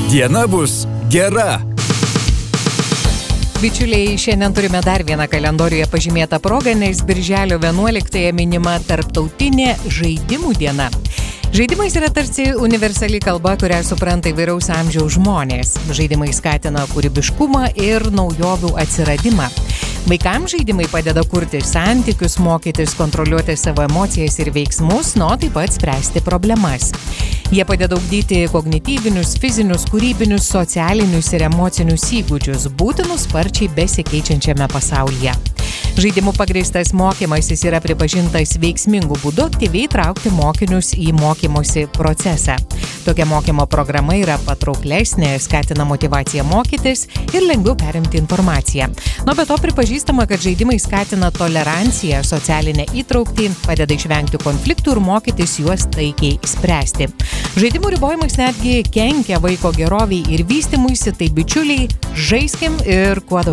Diena bus gera. Bičiuliai, šiandien turime dar vieną kalendoriuje pažymėtą progą, nes birželio 11-ąją minima Tarptautinė žaidimų diena. Žaidimais yra tarsi universali kalba, kurią supranta įvairaus amžiaus žmonės. Žaidimai skatina kūrybiškumą ir naujovių atsiradimą. Vaikams žaidimai padeda kurti santykius, mokytis kontroliuoti savo emocijas ir veiksmus, taip pat spręsti problemas. Jie padeda ugdyti kognityvinius, fizinius, kūrybinius, socialinius ir emocinius įgūdžius, būtinus sparčiai besikeičiančiame pasaulyje. Žaidimų pagrįstas mokymasis yra pripažintas veiksmingų būdų aktyviai traukti mokinius į mokymosi procesą. Tokia mokymo programa yra patrauklesnė, skatina motyvaciją mokytis ir lengviau perimti informaciją. Be to pripažįstama, kad žaidimai skatina toleranciją, socialinę įtrauktį, padeda išvengti konfliktų ir mokytis juos taikiai spręsti. Žaidimų ribojimas netgi kenkia vaiko geroviai ir vystymuisi, tai bičiuliai, žaiskim ir kuo daugiau.